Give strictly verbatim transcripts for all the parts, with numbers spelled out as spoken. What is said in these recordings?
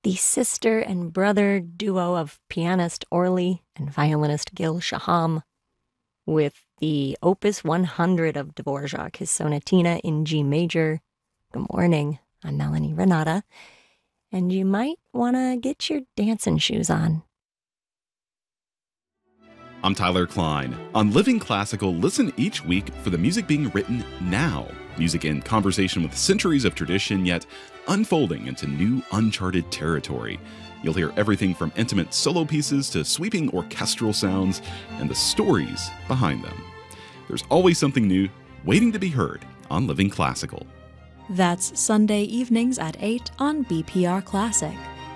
the sister and brother duo of pianist Orly and violinist Gil Shaham, with the Opus one hundred of Dvorak, his Sonatina in G major. Good morning, I'm Melanie Renata, and you might want to get your dancing shoes on. I'm Tyler Klein. On Living Classical, listen each week for the music being written now. Music in conversation with centuries of tradition, yet unfolding into new, uncharted territory. You'll hear everything from intimate solo pieces to sweeping orchestral sounds and the stories behind them. There's always something new waiting to be heard on Living Classical. That's Sunday evenings at eight on B P R Classic.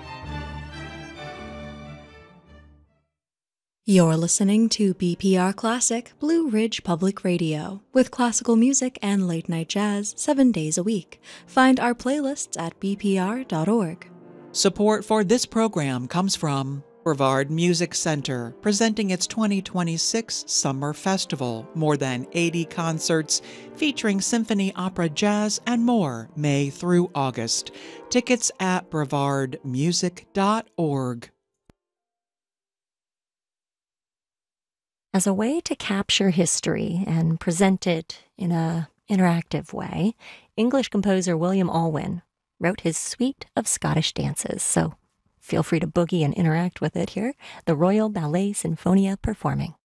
You're listening to B P R Classic, Blue Ridge Public Radio, with classical music and late-night jazz seven days a week. Find our playlists at b p r dot org. Support for this program comes from Brevard Music Center, presenting its twenty twenty-six Summer Festival. More than eighty concerts featuring symphony, opera, jazz, and more, May through August. Tickets at brevard music dot org. As a way to capture history and present it in an interactive way, English composer William Alwyn wrote his suite of Scottish dances, so feel free to boogie and interact with it here, the Royal Ballet Sinfonia performing.